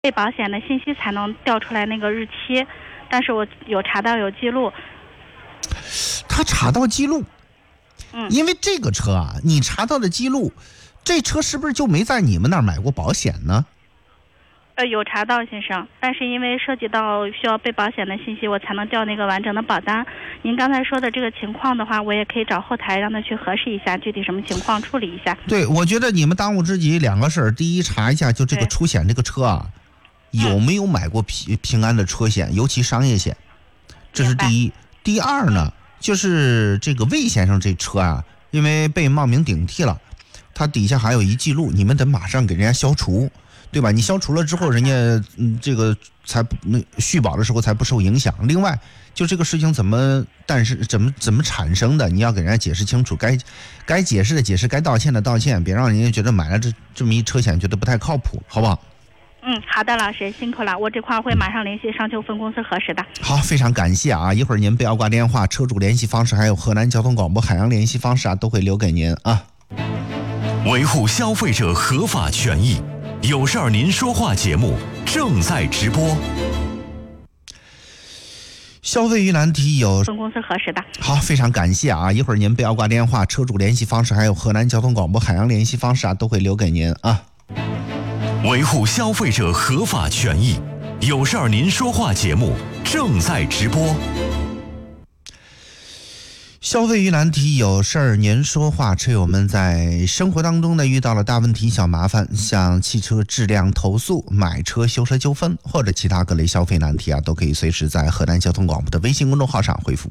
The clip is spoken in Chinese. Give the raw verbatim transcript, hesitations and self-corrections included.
被保险的信息才能调出来那个日期，但是我有查到有记录。 他查到记录， 嗯， 因为这个车啊，你查到的记录，这车是不是就没在你们那儿买过保险呢？ 呃，有查到先生，但是因为涉及到需要被保险的信息，我才能调那个完整的保单。您刚才说的这个情况的话，我也可以找后台让他去核实一下具体什么情况，处理一下。 对，我觉得你们当务之急两个事儿，第一查一下就这个出险这个车啊，有没有买过平平安的车险，尤其商业险，这是第一。第二呢，就是这个魏先生这车啊，因为被冒名顶替了，他底下还有一记录，你们得马上给人家消除。对吧？你消除了之后，人家嗯这个才那续保的时候才不受影响。另外，就这个事情怎么但是怎么怎么产生的，你要给人家解释清楚，该该解释的解释，该道歉的道歉，别让人家觉得买了这这么一车险觉得不太靠谱，好不好？ 嗯，好的，老师辛苦了，我这块会马上联系商丘分公司核实的。 好，非常感谢啊！一会儿您不要挂电话，车主联系方式还有河南交通广播海洋联系方式啊，都会留给您啊。 维护消费者合法权益。有事儿您说话节目正在直播。 消费疑难题有分公司核实的。 好，非常感谢啊！一会儿您不要挂电话，车主联系方式还有河南交通广播海洋联系方式啊，都会留给您啊。 维护消费者合法权益，有事儿您说话节目正在直播。 消费疑难题有事儿您说话，车友们在生活当中呢遇到了大问题小麻烦，像汽车质量投诉、买车修车纠纷或者其他各类消费难题啊，都可以随时在河南交通广播的微信公众号上回复